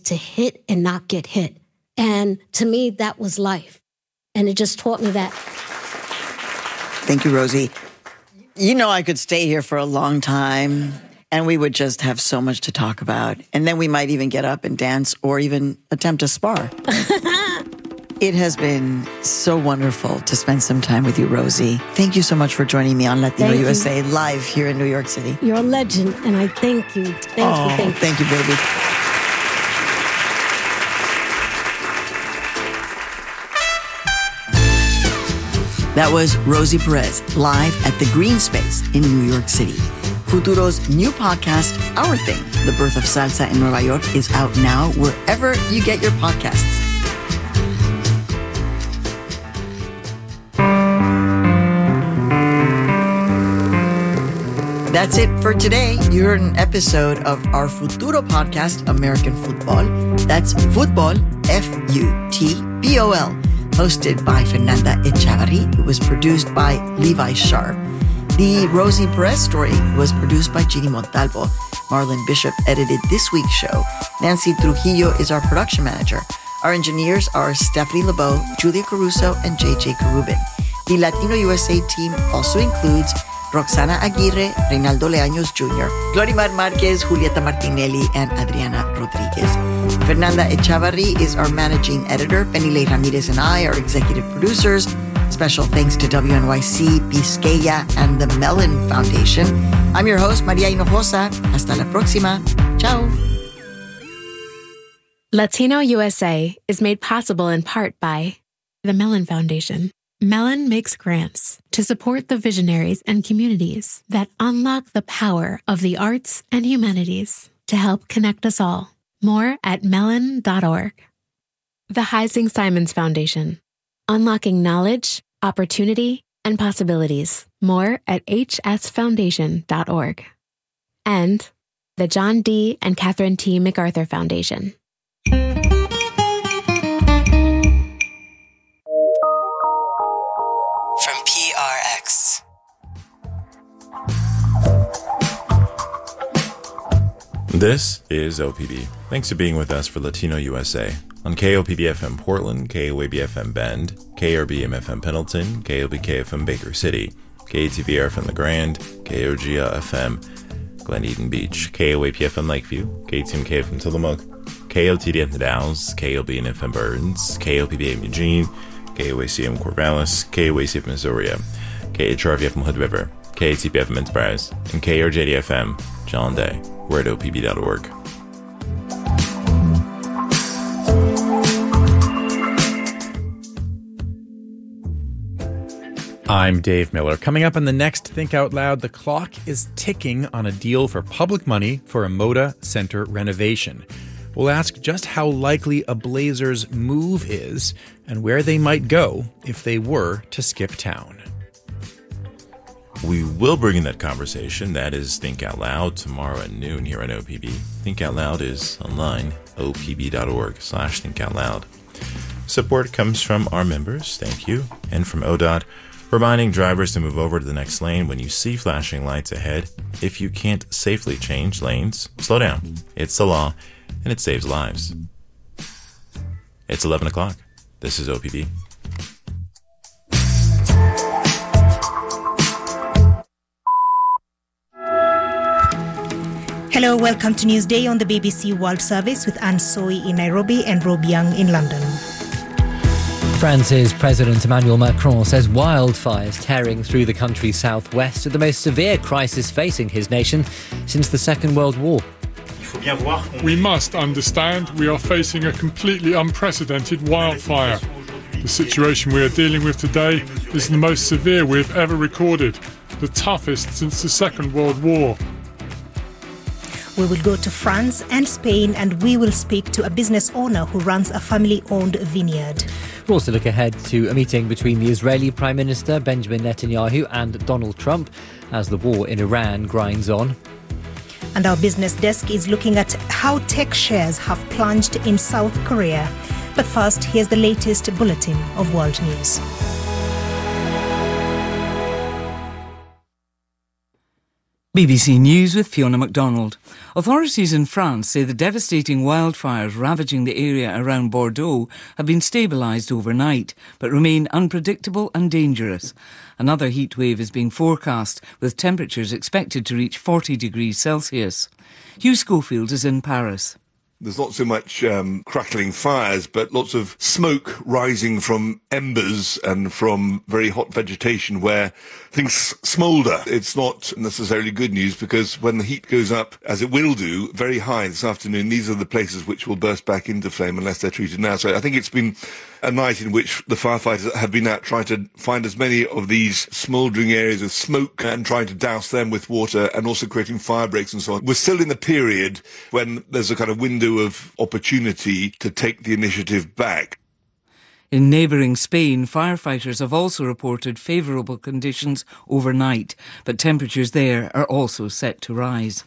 to hit and not get hit. And to me, that was life. And it just taught me that. Thank you, Rosie. You know, I could stay here for a long time and we would just have so much to talk about. And then we might even get up and dance or even attempt to spar. It has been so wonderful to spend some time with you, Rosie. Thank you so much for joining me on Latino USA live here in New York City. You're a legend, and I thank you. Thank you, baby. That was Rosie Perez, live at the Green Space in New York City. Futuro's new podcast, Our Thing, The Birth of Salsa in Nueva York, is out now wherever you get your podcasts. That's it for today. You heard an episode of our Futuro podcast, American Football. That's Football, F-U-T-B-O-L, hosted by Fernanda Echavarri. It was produced by Levi Sharp. The Rosie Perez story was produced by Gini Montalvo. Marlon Bishop edited this week's show. Nancy Trujillo is our production manager. Our engineers are Stephanie LeBeau, Julia Caruso, and JJ Carubin. The Latino USA team also includes Roxana Aguirre, Reynaldo Leaños Jr., Glorimar Marquez, Julieta Martinelli, and Adriana Rodriguez. Fernanda Echavarri is our managing editor. Penile Ramirez and I are executive producers. Special thanks to WNYC, Biscaya, and the Mellon Foundation. I'm your host, Maria Hinojosa. Hasta la próxima. Ciao. Latino USA is made possible in part by the Mellon Foundation. Mellon makes grants to support the visionaries and communities that unlock the power of the arts and humanities to help connect us all. More at mellon.org. The Heising Simons Foundation, unlocking knowledge, opportunity, and possibilities. More at hsfoundation.org. And the John D. and Catherine T. MacArthur Foundation. From PRX. This is OPB. Thanks for being with us for Latino USA on KOPD FM Portland, KOAB FM Bend, KRBM FM Pendleton, KOBK FM Baker City, KATV FM La Grande, KOGA FM Glen Eden Beach, KOAP FM Lakeview, KTMK FM Tillamook, KOTD FM Dalles, KOB FM Burns, KOPB FM Eugene, KOACM Corvallis, KOAC FM Missouri, KHRV FM Hood River, KATP FM Enterprise, and KRJD FM John Day. We're at opb.org. I'm Dave Miller. Coming up on the next Think Out Loud, the clock is ticking on a deal for public money for a Moda Center renovation. We'll ask just how likely a Blazers move is and where they might go if they were to skip town. We will bring in that conversation. That is Think Out Loud tomorrow at noon here on OPB. Think Out Loud is online, opb.org/thinkoutloud. Support comes from our members, thank you, and from ODOT, reminding drivers to move over to the next lane when you see flashing lights ahead. If you can't safely change lanes, slow down. It's the law, and it saves lives. It's 11 o'clock. This is OPB. Hello, welcome to Newsday on the BBC World Service with Anne Soy in Nairobi and Rob Young in London. France's President Emmanuel Macron says wildfires tearing through the country's southwest are the most severe crisis facing his nation since the Second World War. We must understand we are facing a completely unprecedented wildfire. The situation we are dealing with today is the most severe we've ever recorded, the toughest since the Second World War. We will go to France and Spain and we will speak to a business owner who runs a family-owned vineyard. We'll also look ahead to a meeting between the Israeli Prime Minister Benjamin Netanyahu and Donald Trump as the war in Iran grinds on. And our business desk is looking at how tech shares have plunged in South Korea. But first, here's the latest bulletin of world news. BBC News with Fiona MacDonald. Authorities in France say the devastating wildfires ravaging the area around Bordeaux have been stabilised overnight, but remain unpredictable and dangerous. Another heatwave is being forecast, with temperatures expected to reach 40 degrees Celsius. Hugh Schofield is in Paris. There's not so much crackling fires, but lots of smoke rising from embers and from very hot vegetation where things smoulder. It's not necessarily good news, because when the heat goes up, as it will do, very high this afternoon, these are the places which will burst back into flame unless they're treated now. So I think it's been a night in which the firefighters have been out trying to find as many of these smouldering areas of smoke and trying to douse them with water, and also creating fire breaks and so on. We're still in the period when there's a kind of window of opportunity to take the initiative back. In neighbouring Spain, firefighters have also reported favourable conditions overnight, but temperatures there are also set to rise.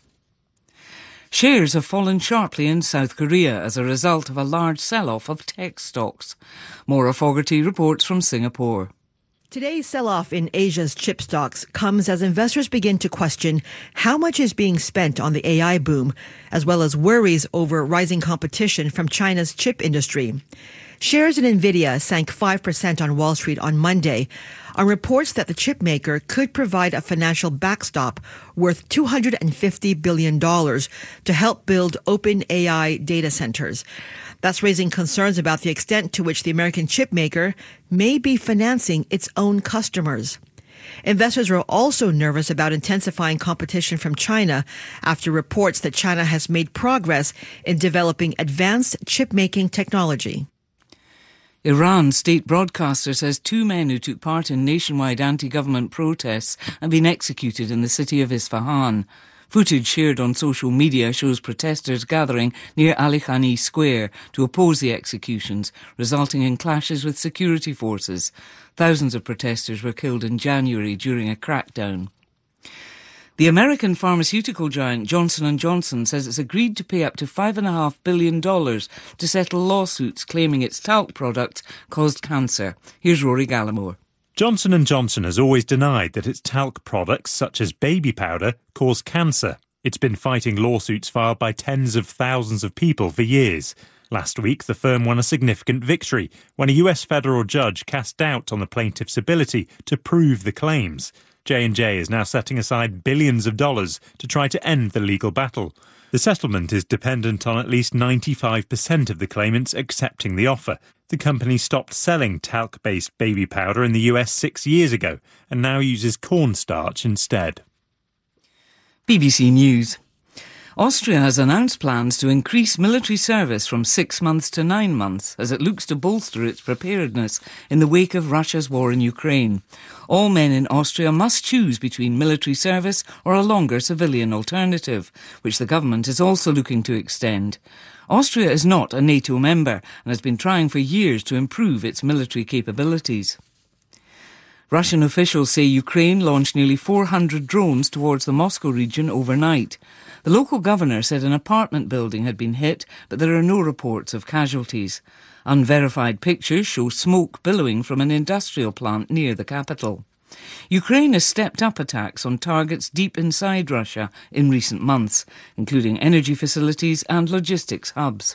Shares have fallen sharply in South Korea as a result of a large sell-off of tech stocks. Maura Fogarty reports from Singapore. Today's sell-off in Asia's chip stocks comes as investors begin to question how much is being spent on the AI boom, as well as worries over rising competition from China's chip industry. Shares in Nvidia sank 5% on Wall Street on Monday on reports that the chip maker could provide a financial backstop worth $250 billion to help build open AI data centers. That's raising concerns about the extent to which the American chip maker may be financing its own customers. Investors are also nervous about intensifying competition from China after reports that China has made progress in developing advanced chip-making technology. Iran's state broadcaster says 2 men who took part in nationwide anti-government protests have been executed in the city of Isfahan. Footage shared on social media shows protesters gathering near Ali Khani Square to oppose the executions, resulting in clashes with security forces. Thousands of protesters were killed in January during a crackdown. The American pharmaceutical giant Johnson & Johnson says it's agreed to pay up to $5.5 billion to settle lawsuits claiming its talc products caused cancer. Here's Rory Gallimore. Johnson & Johnson has always denied that its talc products, such as baby powder, cause cancer. It's been fighting lawsuits filed by tens of thousands of people for years. Last week, the firm won a significant victory when a US federal judge cast doubt on the plaintiff's ability to prove the claims. J&J is now setting aside billions of dollars to try to end the legal battle. The settlement is dependent on at least 95% of the claimants accepting the offer. The company stopped selling talc-based baby powder in the US 6 years ago and now uses cornstarch instead. BBC News. Austria has announced plans to increase military service from 6 months to 9 months as it looks to bolster its preparedness in the wake of Russia's war in Ukraine. All men in Austria must choose between military service or a longer civilian alternative, which the government is also looking to extend. Austria is not a NATO member and has been trying for years to improve its military capabilities. Russian officials say Ukraine launched nearly 400 drones towards the Moscow region overnight. The local governor said an apartment building had been hit, but there are no reports of casualties. Unverified pictures show smoke billowing from an industrial plant near the capital. Ukraine has stepped up attacks on targets deep inside Russia in recent months, including energy facilities and logistics hubs.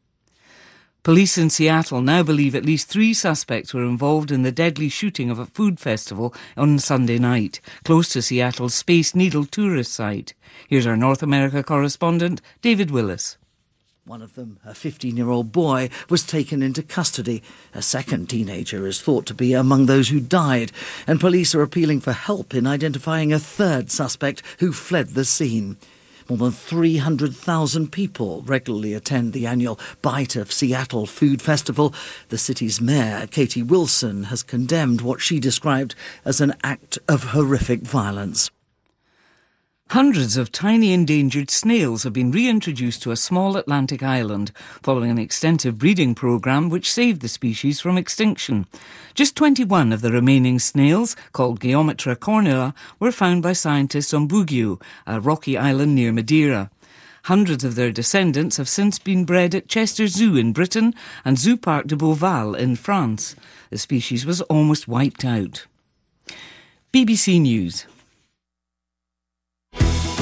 Police in Seattle now believe at least 3 suspects were involved in the deadly shooting of a food festival on Sunday night, close to Seattle's Space Needle tourist site. Here's our North America correspondent, David Willis. One of them, a 15-year-old boy, was taken into custody. A second teenager is thought to be among those who died, and police are appealing for help in identifying a third suspect who fled the scene. More than 300,000 people regularly attend the annual Bite of Seattle Food Festival. The city's mayor, Katie Wilson, has condemned what she described as an act of horrific violence. Hundreds of tiny endangered snails have been reintroduced to a small Atlantic island following an extensive breeding programme which saved the species from extinction. Just 21 of the remaining snails, called Geometra cornua, were found by scientists on Bugio, a rocky island near Madeira. Hundreds of their descendants have since been bred at Chester Zoo in Britain and Zoo Parc de Beauval in France. The species was almost wiped out. BBC News.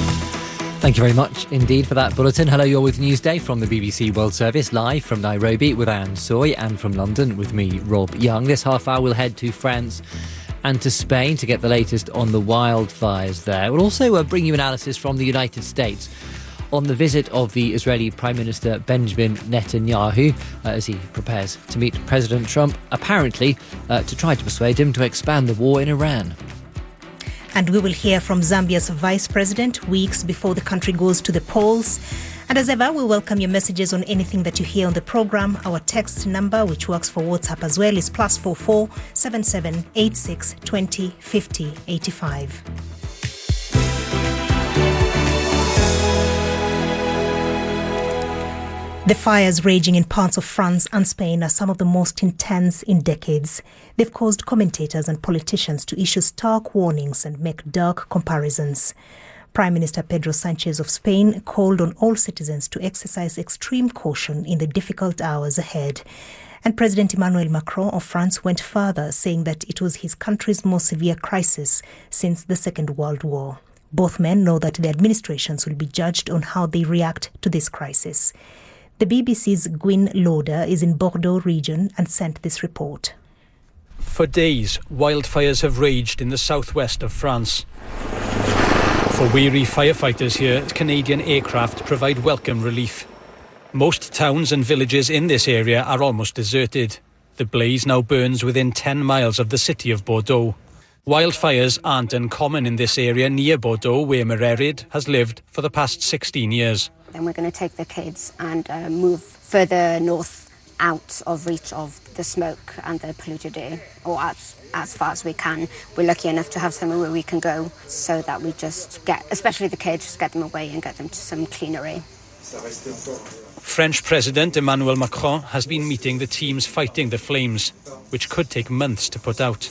Thank you very much indeed for that bulletin. Hello, you're with Newsday from the BBC World Service, live from Nairobi with Anne Soy, and from London with me, Rob Young. This half hour we'll head to France and to Spain to get the latest on the wildfires there. We'll also bring you analysis from the United States on the visit of the Israeli Prime Minister Benjamin Netanyahu as he prepares to meet President Trump, apparently to try to persuade him to expand the war in Iran. And we will hear from Zambia's Vice President weeks before the country goes to the polls. And as ever, we welcome your messages on anything that you hear on the programme. Our text number, which works for WhatsApp as well, is +44 77 86 20 50 85. The fires raging in parts of France and Spain are some of the most intense in decades. They've caused commentators and politicians to issue stark warnings and make dark comparisons. Prime Minister Pedro Sanchez of Spain called on all citizens to exercise extreme caution in the difficult hours ahead. And President Emmanuel Macron of France went further, saying that it was his country's most severe crisis since the Second World War. Both men know that the administrations will be judged on how they react to this crisis. The BBC's Gwyn Loader is in Bordeaux region and sent this report. For days, wildfires have raged in the southwest of France. For weary firefighters here, Canadian aircraft provide welcome relief. Most towns and villages in this area are almost deserted. The blaze now burns within 10 miles of the city of Bordeaux. Wildfires aren't uncommon in this area near Bordeaux, where Mererid has lived for the past 16 years. And we're going to take the kids and move further north out of reach of the smoke and the polluted air, or as far as we can. We're lucky enough to have somewhere where we can go so that we just get, especially the kids, just get them away and get them to some cleaner air. French President Emmanuel Macron has been meeting the teams fighting the flames, which could take months to put out.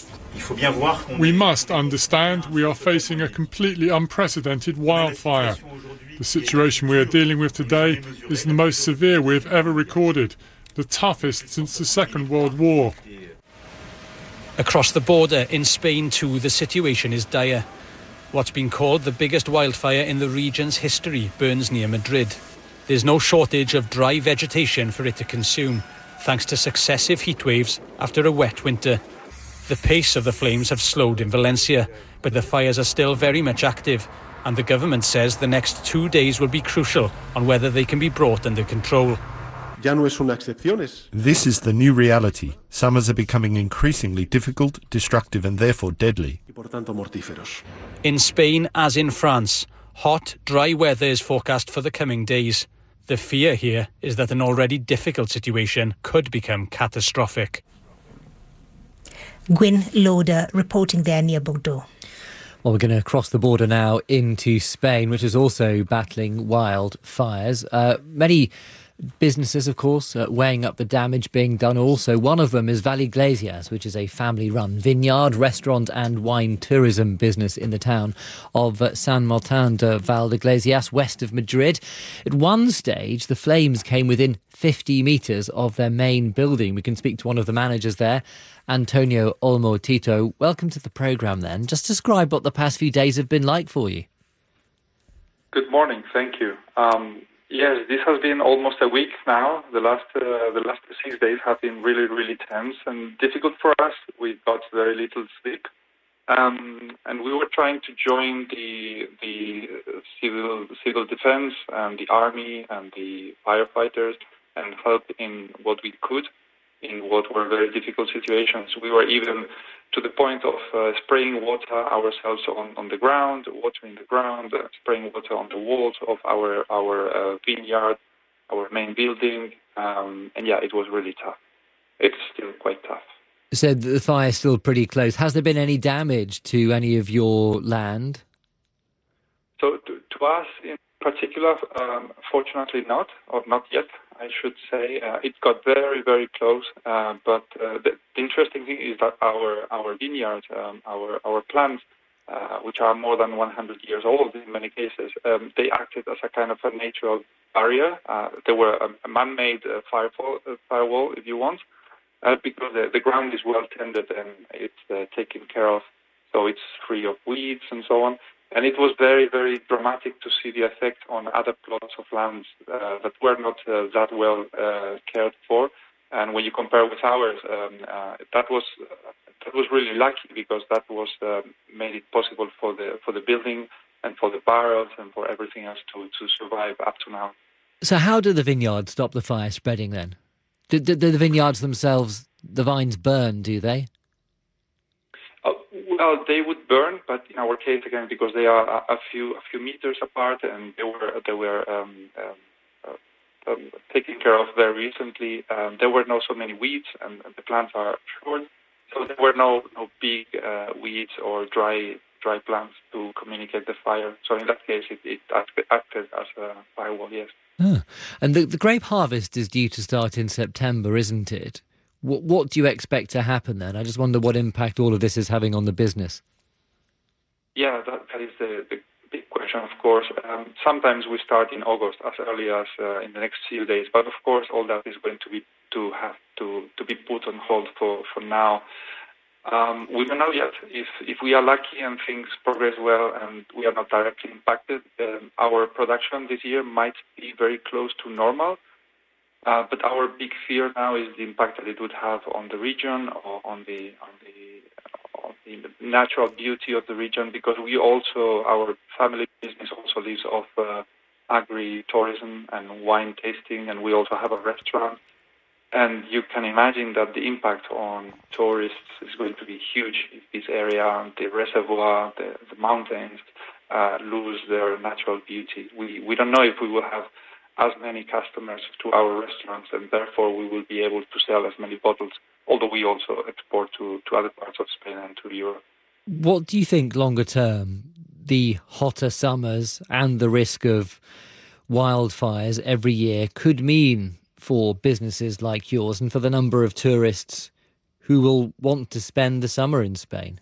We must understand we are facing a completely unprecedented wildfire. The situation we are dealing with today is the most severe we've ever recorded, the toughest since the Second World War. Across the border in Spain too, the situation is dire. What's been called the biggest wildfire in the region's history burns near Madrid. There's no shortage of dry vegetation for it to consume, thanks to successive heatwaves after a wet winter. The pace of the flames have slowed in Valencia, but the fires are still very much active, and the government says the next 2 days will be crucial on whether they can be brought under control. This is the new reality. Summers are becoming increasingly difficult, destructive and therefore deadly. In Spain, as in France, hot, dry weather is forecast for the coming days. The fear here is that an already difficult situation could become catastrophic. Gwyn Loader reporting there near Bordeaux. Well, we're going to cross the border now into Spain, which is also battling wildfires. Many businesses, of course, weighing up the damage being done also. One of them is Valdeiglesias, which is a family-run vineyard, restaurant and wine tourism business in the town of San Martin de Valdeiglesias, west of Madrid. At one stage, the flames came within 50 metres of their main building. We can speak to one of the managers there, Antonio Olmo Tito. Welcome to the programme then. Just describe what the past few days have been like for you. Good morning, thank you. Yes, this has been almost a week now. The last 6 days have been really, really tense and difficult for us. We got very little sleep. And we were trying to join the civil defense and the army and the firefighters and help in what we could in what were very difficult situations. We were even to the point of spraying water ourselves on the ground, watering the ground, spraying water on the walls of our vineyard, our main building. And yeah, it was really tough. It's still quite tough. So the fire's still pretty close. Has there been any damage to any of your land? So to us in particular, fortunately not, or not yet, I should say. It got very, very close. But the interesting thing is that our vineyards, our plants, which are more than 100 years old in many cases, they acted as a kind of a natural barrier. They were a man-made firewall, if you want, because the ground is well tended and it's taken care of, so it's free of weeds and so on. And it was very, very dramatic to see the effect on other plots of land that were not that well cared for. And when you compare with ours, that was really lucky, because that was made it possible for the building and for the barrels and for everything else to survive up to now. So how do the vineyards stop the fire spreading then? Do the vineyards themselves, the vines burn, do they? Well, they would burn, but in our case, again, because they are a few meters apart, and they were taken care of very recently. There were not so many weeds, and the plants are short, so there were no big weeds or dry plants to communicate the fire. So in that case, it acted as a firewall, yes. And the grape harvest is due to start in September, isn't it? What do you expect to happen then? I just wonder what impact all of this is having on the business. Yeah, that is the big question, of course. Sometimes we start in August, as early as in the next few days. But of course, all that is going to be put on hold for now. We don't know yet. If we are lucky and things progress well and we are not directly impacted, our production this year might be very close to normal. But our big fear now is the impact that it would have on the region, or on the natural beauty of the region, because our family business also lives off agri-tourism and wine tasting, and we also have a restaurant. And you can imagine that the impact on tourists is going to be huge if this area, the reservoir, the mountains lose their natural beauty. We don't know if we will have as many customers to our restaurants, and therefore we will be able to sell as many bottles, although we also export to other parts of Spain and to Europe. What do you think longer term, the hotter summers and the risk of wildfires every year could mean for businesses like yours and for the number of tourists who will want to spend the summer in Spain?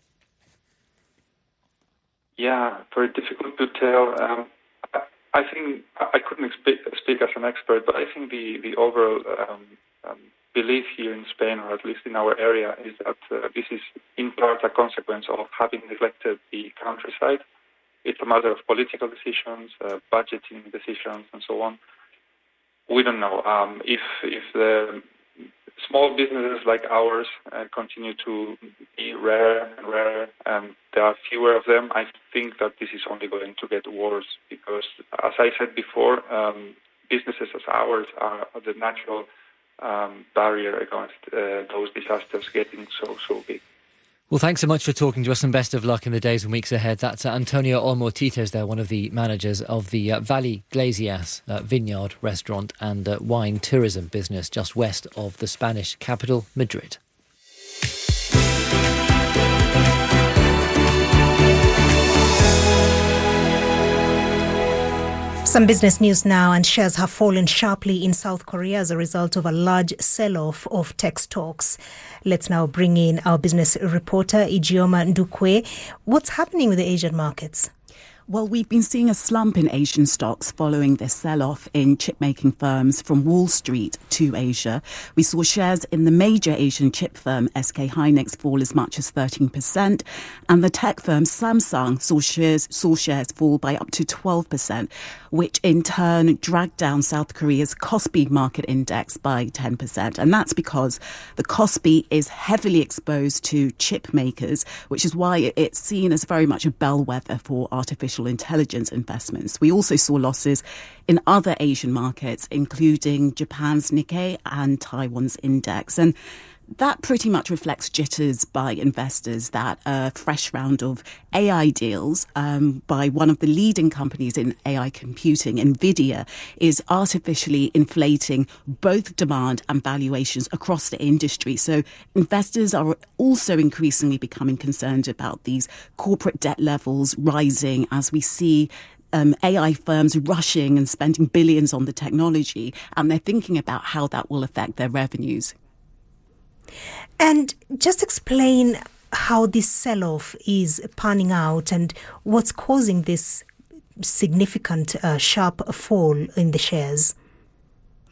Yeah, very difficult to tell. I think I couldn't speak as an expert, but I think the overall belief here in Spain, or at least in our area, is that this is in part a consequence of having neglected the countryside. It's a matter of political decisions, budgeting decisions, and so on. We don't know if the small businesses like ours continue to be rarer and rarer, and there are fewer of them. I think that this is only going to get worse, because, as I said before, businesses as ours are the natural barrier against those disasters getting so big. Well, thanks so much for talking to us, and best of luck in the days and weeks ahead. That's Antonio Olmo Titos there, one of the managers of the Valley Glacias vineyard, restaurant and wine tourism business just west of the Spanish capital, Madrid. Some business news now, and shares have fallen sharply in South Korea as a result of a large sell-off of tech stocks. Let's now bring in our business reporter, Ijeoma Ndukwe. What's happening with the Asian markets? Well, we've been seeing a slump in Asian stocks following this sell-off in chip-making firms from Wall Street to Asia. We saw shares in the major Asian chip firm SK Hynix fall as much as 13%, and the tech firm Samsung saw shares fall by up to 12%, which in turn dragged down South Korea's Kospi market index by 10%. And that's because the Kospi is heavily exposed to chip makers, which is why it's seen as very much a bellwether for artificial intelligence investments. We also saw losses in other Asian markets, including Japan's Nikkei and Taiwan's index. And that pretty much reflects jitters by investors that a fresh round of AI deals by one of the leading companies in AI computing, NVIDIA, is artificially inflating both demand and valuations across the industry. So investors are also increasingly becoming concerned about these corporate debt levels rising as we see AI firms rushing and spending billions on the technology, and they're thinking about how that will affect their revenues. And just explain how this sell-off is panning out and what's causing this significant sharp fall in the shares.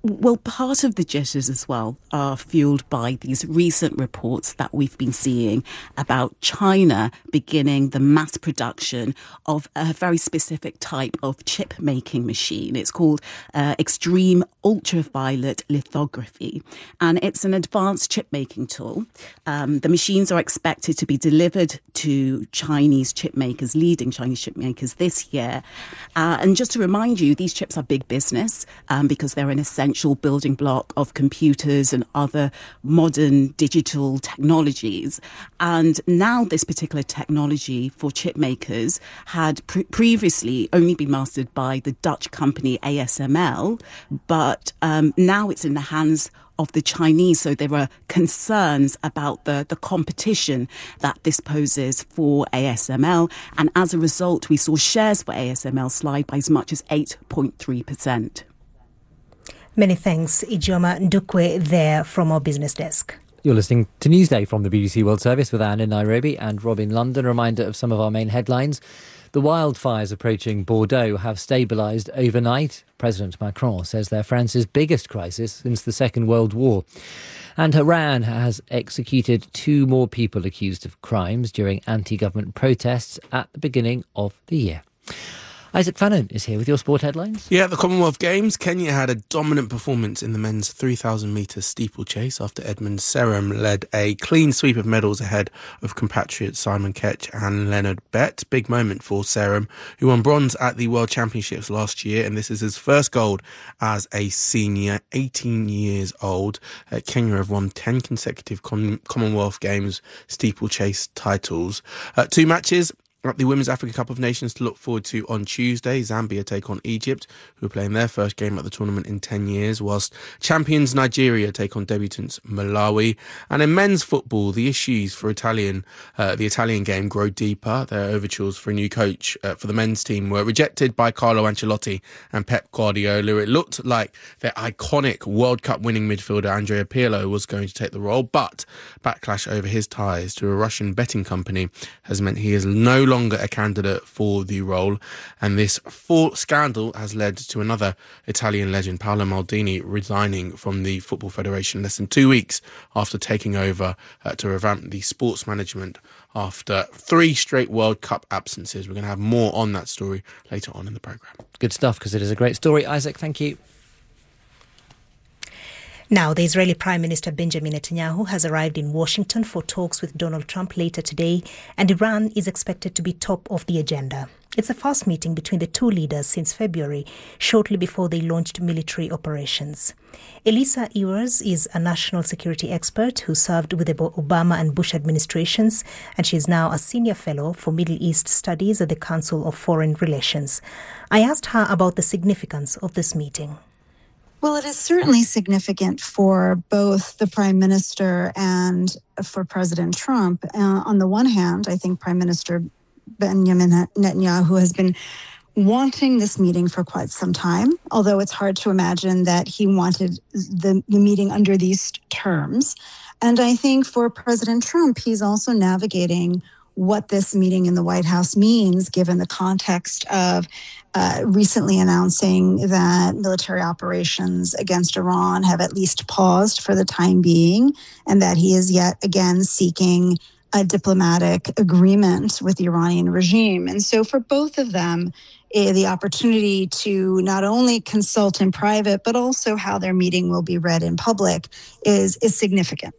Well, part of the jitters as well are fueled by these recent reports that we've been seeing about China beginning the mass production of a very specific type of chip-making machine. It's called extreme ultraviolet lithography, and it's an advanced chip-making tool. The machines are expected to be delivered to Chinese chip makers, leading Chinese chip makers this year. And just to remind you, these chips are big business because they're an essential building block of computers and other modern digital technologies. And now this particular technology for chip makers had previously only been mastered by the Dutch company ASML, but now it's in the hands of the Chinese. So there are concerns about the competition that this poses for ASML. And as a result, we saw shares for ASML slide by as much as 8.3%. Many thanks, Ijoma Ndukwe, there from our business desk. You're listening to Newsday from the BBC World Service with Anne in Nairobi and Rob in London. Reminder of some of our main headlines. The wildfires approaching Bordeaux have stabilised overnight. President Macron says they're France's biggest crisis since the Second World War. And Iran has executed 2 more people accused of crimes during anti-government protests at the beginning of the year. Isaac Fannin is here with your sport headlines. Yeah, at the Commonwealth Games, Kenya had a dominant performance in the men's 3,000-metre steeplechase after Edmund Serem led a clean sweep of medals ahead of compatriots Simon Ketch and Leonard Bett. Big moment for Serem, who won bronze at the World Championships last year, and this is his first gold as a senior, 18 years old. Kenya have won 10 consecutive Commonwealth Games steeplechase titles. 2 matches at the Women's Africa Cup of Nations to look forward to on Tuesday. Zambia take on Egypt, who are playing their first game at the tournament in 10 years, whilst champions Nigeria take on debutants Malawi. And in men's football, the issues for the Italian game grow deeper. Their overtures for a new coach for the men's team were rejected by Carlo Ancelotti and Pep Guardiola. It looked like their iconic World Cup winning midfielder Andrea Pirlo was going to take the role, but backlash over his ties to a Russian betting company has meant he is no longer a candidate for the role, and this full scandal has led to another Italian legend, Paolo Maldini, resigning from the Football Federation less than 2 weeks after taking over to revamp the sports management after 3 straight World Cup absences. We're going to have more on that story later on in the programme. Good stuff, because it is a great story. Isaac, thank you. Now, the Israeli Prime Minister Benjamin Netanyahu has arrived in Washington for talks with Donald Trump later today, and Iran is expected to be top of the agenda. It's the first meeting between the 2 leaders since February, shortly before they launched military operations. Elisa Ewers is a national security expert who served with the Obama and Bush administrations, and she is now a senior fellow for Middle East Studies at the Council of Foreign Relations. I asked her about the significance of this meeting. Well, it is certainly significant for both the Prime Minister and for President Trump. On the one hand, I think Prime Minister Benjamin Netanyahu has been wanting this meeting for quite some time, although it's hard to imagine that he wanted the meeting under these terms. And I think for President Trump, he's also navigating what this meeting in the White House means, given the context of recently announcing that military operations against Iran have at least paused for the time being, and that he is yet again seeking a diplomatic agreement with the Iranian regime. And so for both of them, the opportunity to not only consult in private, but also how their meeting will be read in public is significant.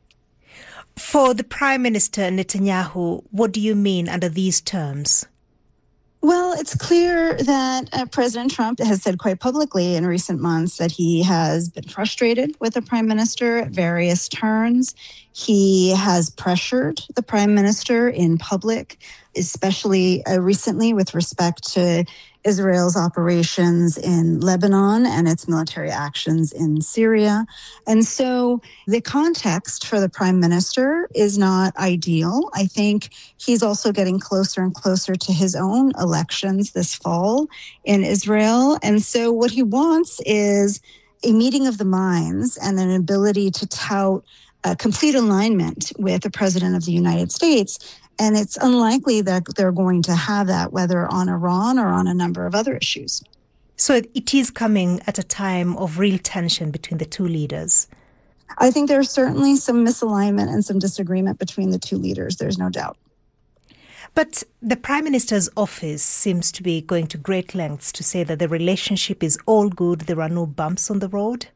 For the Prime Minister Netanyahu, what do you mean under these terms? Well, it's clear that President Trump has said quite publicly in recent months that he has been frustrated with the Prime Minister at various turns. He has pressured the Prime Minister in public, especially recently with respect to Israel's operations in Lebanon and its military actions in Syria. And so the context for the Prime Minister is not ideal. I think he's also getting closer and closer to his own elections this fall in Israel. And so what he wants is a meeting of the minds and an ability to tout a complete alignment with the President of the United States. And it's unlikely that they're going to have that, whether on Iran or on a number of other issues. So it is coming at a time of real tension between the two leaders. I think there's certainly some misalignment and some disagreement between the two leaders. There's no doubt. But the Prime Minister's office seems to be going to great lengths to say that the relationship is all good, there are no bumps on the road.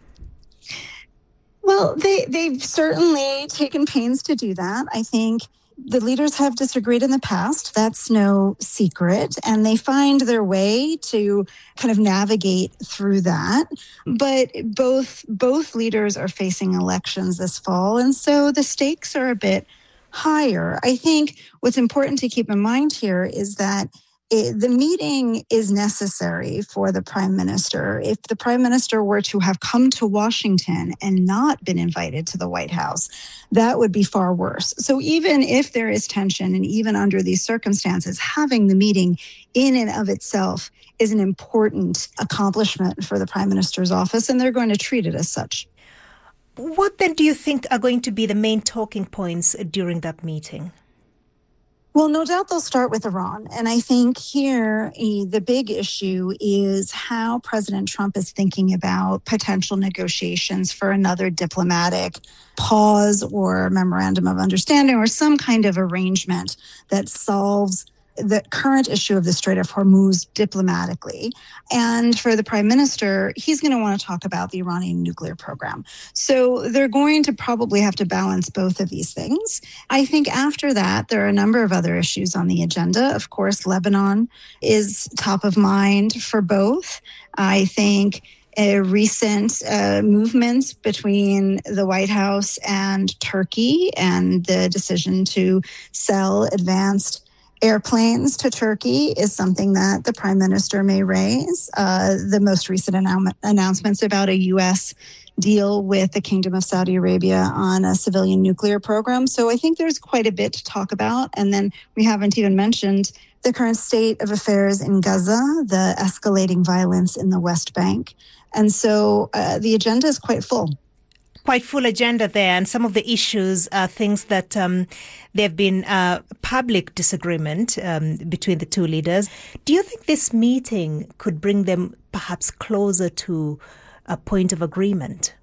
Well, they've certainly taken pains to do that. I think the leaders have disagreed in the past. That's no secret. And they find their way to kind of navigate through that. But both leaders are facing elections this fall. And so the stakes are a bit higher. I think what's important to keep in mind here is that the meeting is necessary for the Prime Minister. If the Prime Minister were to have come to Washington and not been invited to the White House, that would be far worse. So even if there is tension and even under these circumstances, having the meeting in and of itself is an important accomplishment for the Prime Minister's office, and they're going to treat it as such. What then do you think are going to be the main talking points during that meeting? Well, no doubt they'll start with Iran. And I think here the big issue is how President Trump is thinking about potential negotiations for another diplomatic pause or memorandum of understanding or some kind of arrangement that solves the current issue of the Strait of Hormuz diplomatically. And for the Prime Minister, he's going to want to talk about the Iranian nuclear program. So they're going to probably have to balance both of these things. I think after that, there are a number of other issues on the agenda. Of course, Lebanon is top of mind for both. I think recent movements between the White House and Turkey and the decision to sell advanced airplanes to Turkey is something that the Prime Minister may raise. The most recent announcements about a U.S. deal with the Kingdom of Saudi Arabia on a civilian nuclear program. So I think there's quite a bit to talk about. And then we haven't even mentioned the current state of affairs in Gaza, the escalating violence in the West Bank. And so the agenda is quite full. Quite full agenda there, and some of the issues are things that there have been public disagreement between the two leaders. Do you think this meeting could bring them perhaps closer to a point of agreement?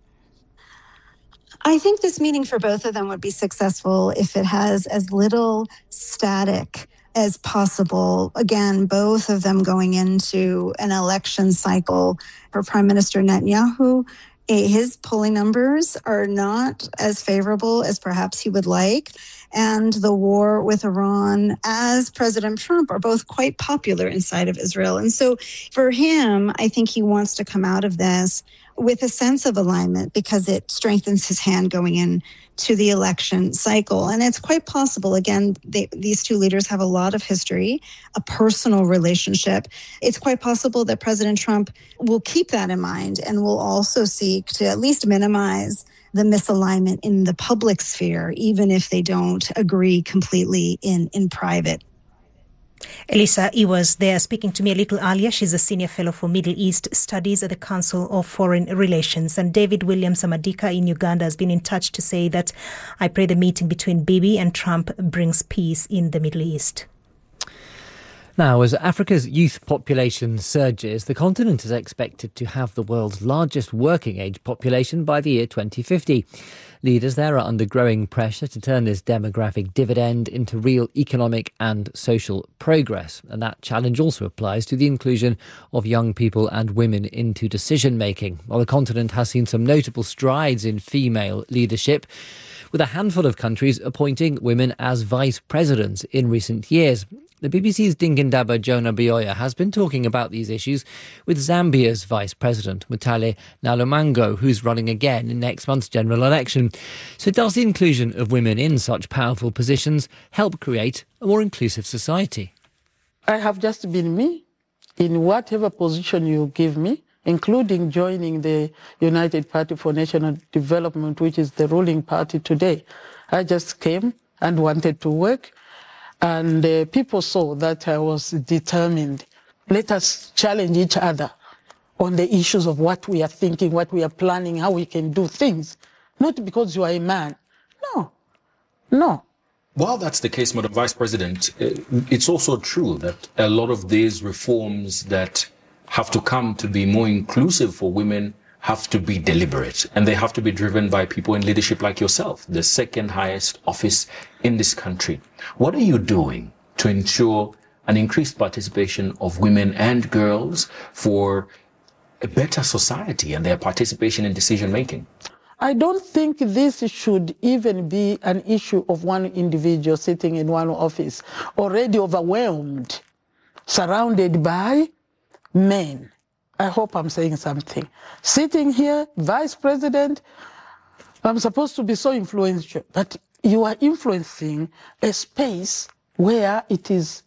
I think this meeting for both of them would be successful if it has as little static as possible. Again, both of them going into an election cycle. For Prime Minister Netanyahu, his polling numbers are not as favorable as perhaps he would like. And the war with Iran, as President Trump, are both quite popular inside of Israel. And so for him, I think he wants to come out of this with a sense of alignment because it strengthens his hand going in to the election cycle. And it's quite possible, again, these two leaders have a lot of history, a personal relationship. It's quite possible that President Trump will keep that in mind and will also seek to at least minimize the misalignment in the public sphere, even if they don't agree completely in private. Elisa was there speaking to me a little earlier. She's a senior fellow for Middle East Studies at the Council of Foreign Relations. And David Williams Amadika in Uganda has been in touch to say that I pray the meeting between Bibi and Trump brings peace in the Middle East. Now, as Africa's youth population surges, the continent is expected to have the world's largest working age population by the year 2050. Leaders there are under growing pressure to turn this demographic dividend into real economic and social progress. And that challenge also applies to the inclusion of young people and women into decision-making. While the continent has seen some notable strides in female leadership, with a handful of countries appointing women as vice presidents in recent years. The BBC's Dingindaba Jonah Bioya has been talking about these issues with Zambia's Vice President, Mutale Nalumango, who's running again in next month's general election. So does the inclusion of women in such powerful positions help create a more inclusive society? I have just been me in whatever position you give me, including joining the United Party for National Development, which is the ruling party today. I just came and wanted to work. And people saw that I was determined. Let us challenge each other on the issues of what we are thinking, what we are planning, how we can do things. Not because you are a man. No. While that's the case, Madam Vice President, it's also true that a lot of these reforms that have to come to be more inclusive for women have to be deliberate, and they have to be driven by people in leadership like yourself, the second highest office in this country. What are you doing to ensure an increased participation of women and girls for a better society and their participation in decision making? I don't think this should even be an issue of one individual sitting in one office, already overwhelmed, surrounded by men. I hope I'm saying something. Sitting here, vice president, I'm supposed to be so influential, but you are influencing a space where it is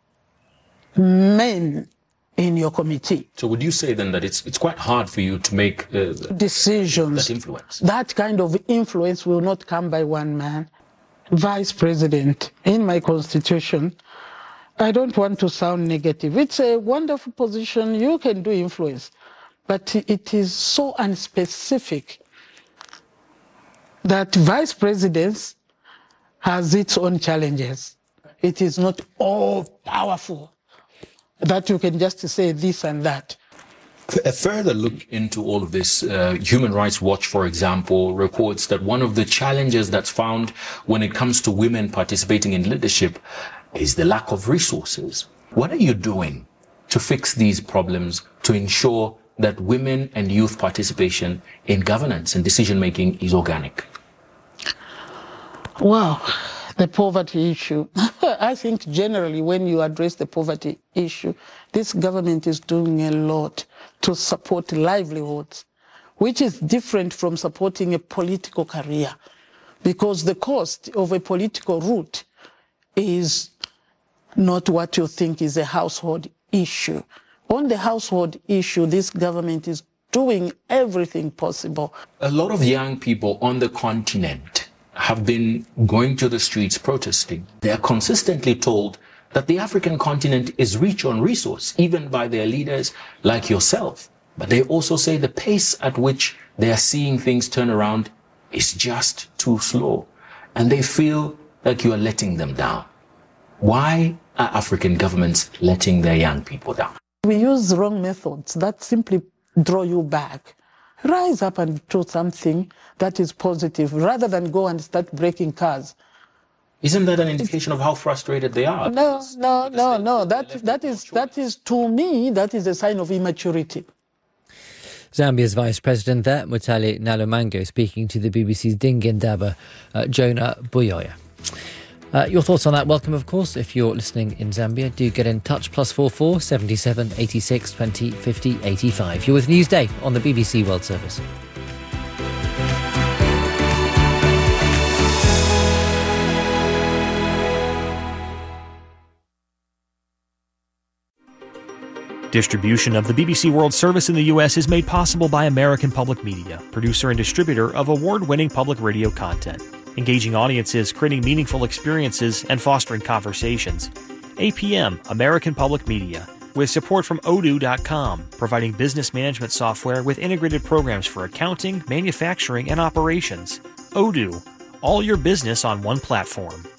men in your committee. So would you say then that it's quite hard for you to make decisions? That influence? That kind of influence will not come by one man. Vice president, in my constitution, I don't want to sound negative. It's a wonderful position. You can do influence, but it is so unspecific that vice presidency has its own challenges. It is not all powerful that you can just say this and that. A further look into all of this, Human Rights Watch, for example, reports that one of the challenges that's found when it comes to women participating in leadership is the lack of resources. What are you doing to fix these problems to ensure that women and youth participation in governance and decision-making is organic? Wow. The poverty issue. I think generally when you address the poverty issue, this government is doing a lot to support livelihoods, which is different from supporting a political career, because the cost of a political route is not what you think is a household issue. On the household issue, this government is doing everything possible. A lot of young people on the continent have been going to the streets protesting. They are consistently told that the African continent is rich on resource, even by their leaders like yourself. But they also say the pace at which they are seeing things turn around is just too slow. And they feel like you are letting them down. Why are African governments letting their young people down? We use wrong methods that simply draw you back. Rise up and do something that is positive rather than go and start breaking cars. Isn't that an indication of how frustrated they are? No. That is to me, that is a sign of immaturity. Zambia's Vice President there, Mutale Nalumango, speaking to the BBC's Dingindaba, Jonah Buyoya. Your thoughts on that? Welcome, of course. If you're listening in Zambia, do get in touch. +44 77 86 20 50 85. You're with Newsday on the BBC World Service. Distribution of the BBC World Service in the U.S. is made possible by American Public Media, producer and distributor of award-winning public radio content, engaging audiences, creating meaningful experiences, and fostering conversations. APM, American Public Media, with support from Odoo.com, providing business management software with integrated programs for accounting, manufacturing, and operations. Odoo, all your business on one platform.